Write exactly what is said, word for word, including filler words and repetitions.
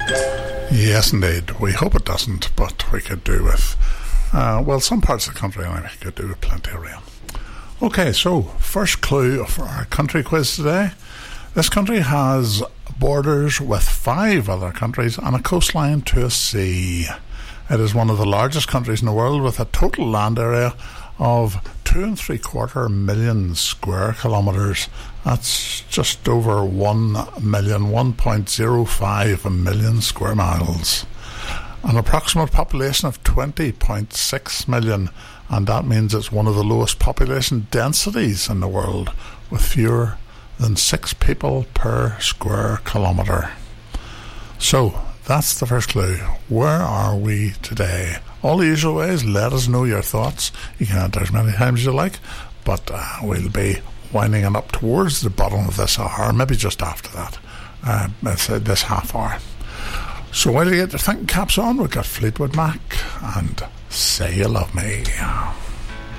Yes, indeed. We hope it doesn't, but we could do with, uh, well, some parts of the country anyway, could do with plenty of rain. Okay, so first clue for our country quiz today. This country has borders with five other countries and a coastline to a sea. It is one of the largest countries in the world with a total land area of two and three quarter million square kilometres. That's just over one million, one point zero five million square miles. An approximate population of twenty point six million, and that means it's one of the lowest population densities in the world, with fewer than six people per square kilometre. So, that's the first clue. Where are we today? All the usual ways, let us know your thoughts. You can enter as many times as you like, but uh, we'll be winding it up towards the bottom of this hour, maybe just after that, uh, let's say this half hour. So while you get your thinking caps on, we've got Fleetwood Mac and Say You Love Me.